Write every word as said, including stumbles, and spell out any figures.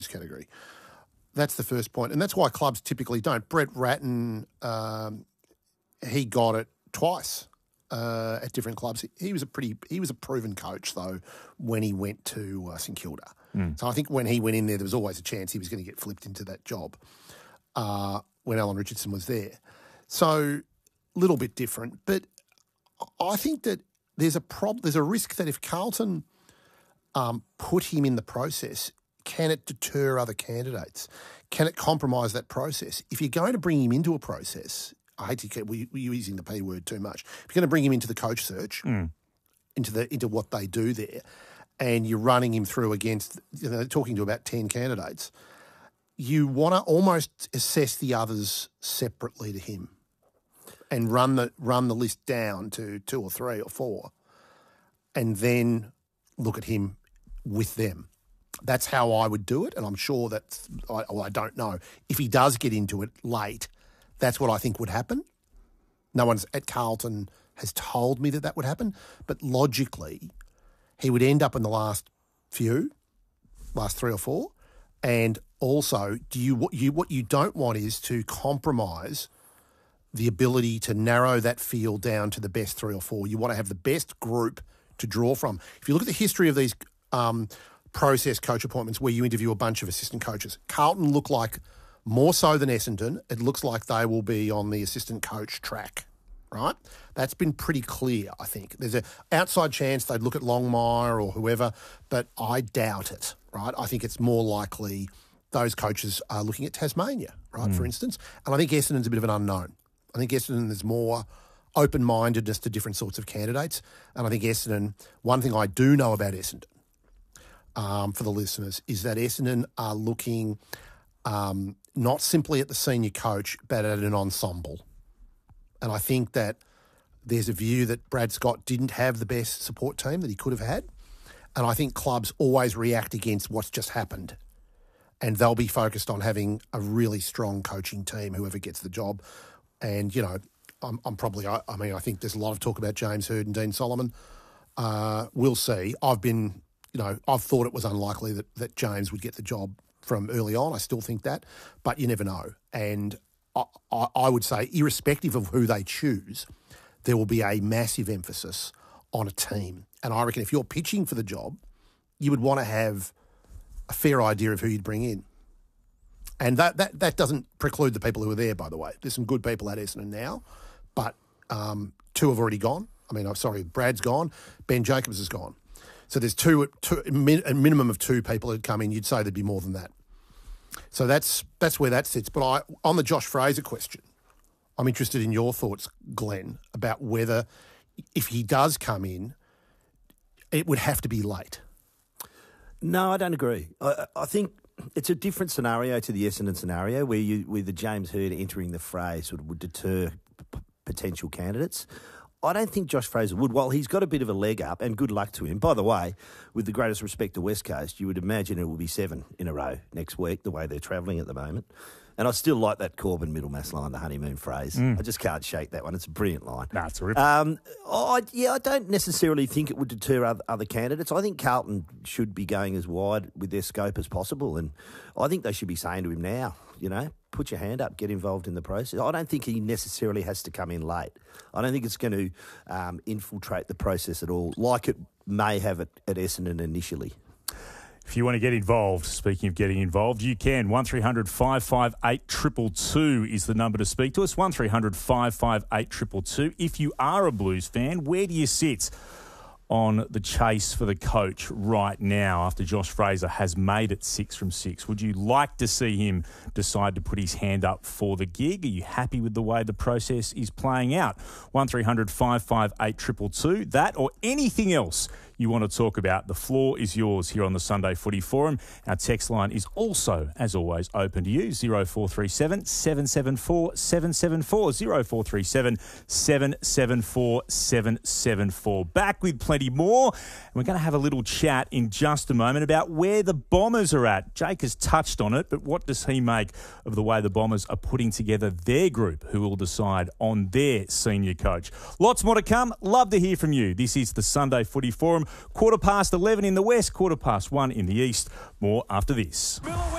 category. That's the first point, and that's why clubs typically don't. Brett Ratton, um, he got it twice uh, at different clubs. He was a pretty, he was a proven coach though when he went to uh, St Kilda. Mm. So I think when he went in there, there was always a chance he was going to get flipped into that job uh, when Alan Richardson was there. So a little bit different, but I think that there's a prob- there's a risk that if Carlton um, put him in the process, can it deter other candidates? Can it compromise that process? If you're going to bring him into a process, I hate to keep we're using the P word too much. If you're going to bring him into the coach search, mm. into the into what they do there, and you're running him through against, you know, talking to about ten candidates, you want to almost assess the others separately to him, and run the run the list down to two or three or four, and then look at him with them. That's how I would do it, and I'm sure that, I, well, I don't know. If he does get into it late, that's what I think would happen. No one's at Carlton has told me that that would happen, but logically, he would end up in the last few, last three or four, and also, do you what you what you don't want is to compromise the ability to narrow that field down to the best three or four. You want to have the best group to draw from. If you look at the history of these um, process coach appointments where you interview a bunch of assistant coaches, Carlton look like, more so than Essendon, it looks like they will be on the assistant coach track, right? That's been pretty clear, I think. There's an outside chance they'd look at Longmire or whoever, but I doubt it, right? I think it's more likely those coaches are looking at Tasmania, right, mm. for instance. And I think Essendon's a bit of an unknown. I think Essendon is more open-mindedness to different sorts of candidates. And I think Essendon, one thing I do know about Essendon, um, for the listeners, is that Essendon are looking um, not simply at the senior coach, but at an ensemble. And I think that there's a view that Brad Scott didn't have the best support team that he could have had. And I think clubs always react against what's just happened. And they'll be focused on having a really strong coaching team, whoever gets the job. And, you know, I'm, I'm probably, I, I mean, I think there's a lot of talk about James Hird and Dean Solomon. Uh, we'll see. I've been, you know, I've thought it was unlikely that, that James would get the job from early on. I still think that, but you never know. And I, I, I would say, irrespective of who they choose, there will be a massive emphasis on a team. And I reckon if you're pitching for the job, you would want to have a fair idea of who you'd bring in. And that, that, that doesn't preclude the people who are there, by the way. There's some good people at Essendon now, but um, two have already gone. I mean, I'm sorry, Brad's gone. Ben Jacobs has gone. So there's two, two a minimum of two people who'd come in. You'd say there'd be more than that. So that's that's where that sits. But I, on the Josh Fraser question, I'm interested in your thoughts, Glenn, about whether if he does come in, it would have to be late. No, I don't agree. I, I think it's a different scenario to the Essendon scenario where you, with the James Hird entering the fray sort of would deter p- potential candidates. I don't think Josh Fraser would. While he's got a bit of a leg up, and good luck to him. By the way, with the greatest respect to West Coast, you would imagine it will be seven in a row next week, the way they're travelling at the moment. And I still like that Corbin Middlemass line, the honeymoon phrase. Mm. I just can't shake that one. It's a brilliant line. No, it's a rip. Um, I, yeah, I don't necessarily think it would deter other, other candidates. I think Carlton should be going as wide with their scope as possible. And I think they should be saying to him now, you know, put your hand up, get involved in the process. I don't think he necessarily has to come in late. I don't think it's going to um, infiltrate the process at all, like it may have at, at Essendon initially. If you want to get involved, speaking of getting involved, you can. one three hundred five five eight two two two is the number to speak to us. one three hundred five five eight two two two. If you are a Blues fan, where do you sit on the chase for the coach right now after Josh Fraser has made it six from six? Would you like to see him decide to put his hand up for the gig? Are you happy with the way the process is playing out? one three hundred five five eight two two two. That or anything else you want to talk about, the floor is yours here on the Sunday Footy Forum. Our text line is also, as always, open to you, zero four three seven, seven seven four, seven seven four, zero four three seven, seven seven four, seven seven four. Back with plenty more. And we're going to have a little chat in just a moment about where the Bombers are at. Jake has touched on it, but what does he make of the way the Bombers are putting together their group, who will decide on their senior coach? Lots more to come. Love to hear from you. This is the Sunday Footy Forum Quarter past eleven in the west, quarter past one in the east. More after this.